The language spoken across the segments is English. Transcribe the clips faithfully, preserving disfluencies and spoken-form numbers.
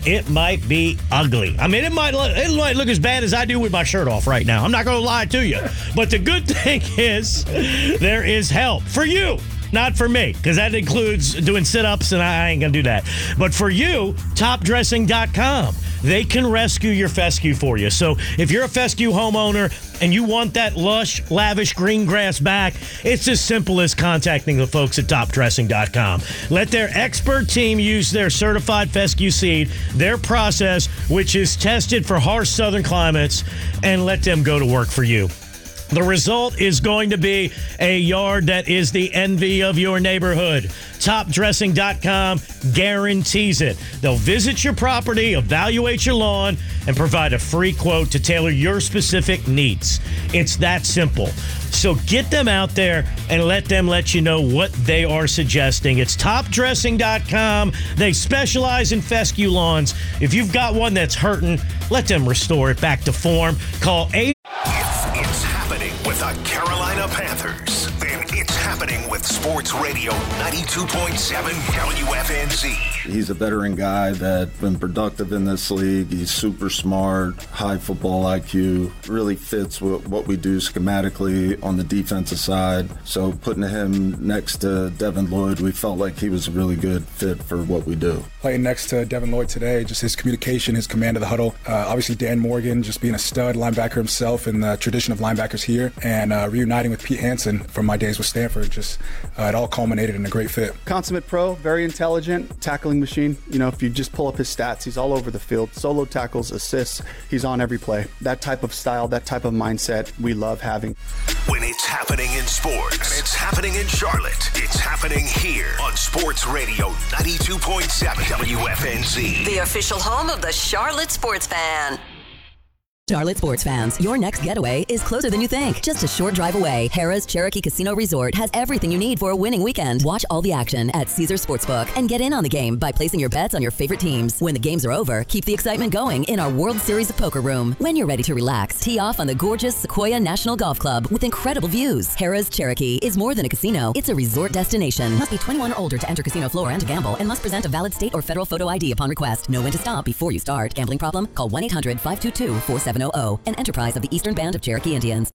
it might be ugly. I mean, it might look, it might look as bad as I do with my shirt off right now. I'm not going to lie to you. But the good thing is there is help for you. Not for me, because that includes doing sit-ups, and I ain't going to do that. But for you, top dressing dot com. They can rescue your fescue for you. So if you're a fescue homeowner and you want that lush, lavish green grass back, it's as simple as contacting the folks at top dressing dot com. Let their expert team use their certified fescue seed, their process, which is tested for harsh southern climates, and let them go to work for you. The result is going to be a yard that is the envy of your neighborhood. top dressing dot com guarantees it. They'll visit your property, evaluate your lawn, and provide a free quote to tailor your specific needs. It's that simple. So get them out there and let them let you know what they are suggesting. It's top dressing dot com. They specialize in fescue lawns. If you've got one that's hurting, let them restore it back to form. Call eight. If it's happening with the Carolina Panthers, then it's happening with Sports Radio ninety-two point seven W F N Z. He's a veteran guy that's been productive in this league. He's super smart, high football I Q, really fits with what we do schematically on the defensive side. So putting him next to Devin Lloyd, we felt like he was a really good fit for what we do. Playing next to Devin Lloyd today, just his communication, his command of the huddle. Uh, obviously, Dan Morgan just being a stud linebacker himself in the tradition of linebackers here, and uh, reuniting with Pete Hansen from my days with Stanford. Just uh, it all culminated in a great fit. Consummate pro, very intelligent, tackling machine. You know, if you just pull up his stats, he's all over the field. Solo tackles, assists, he's on every play. That type of style, that type of mindset, we love having. When it's happening in sports, and it's happening in Charlotte, it's happening here on Sports Radio ninety-two point seven W F N Z. The official home of the Charlotte Sports Fan. Charlotte sports fans, your next getaway is closer than you think. Just a short drive away, Harrah's Cherokee Casino Resort has everything you need for a winning weekend. Watch all the action at Caesars Sportsbook and get in on the game by placing your bets on your favorite teams. When the games are over, keep the excitement going in our World Series of Poker room. When you're ready to relax, tee off on the gorgeous Sequoia National Golf Club with incredible views. Harrah's Cherokee is more than a casino, it's a resort destination. Must be twenty-one or older to enter casino floor and to gamble, and must present a valid state or federal photo I D upon request. Know when to stop before you start. Gambling problem? Call one eight hundred five two two four seven zero zero. An enterprise of the Eastern Band of Cherokee Indians.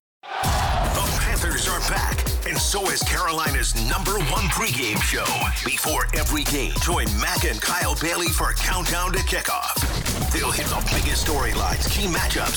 The Panthers are back, and so is Carolina's number one pregame show. Before every game, join Mac and Kyle Bailey for Countdown to Kickoff. They'll hit the biggest storylines, key matchups,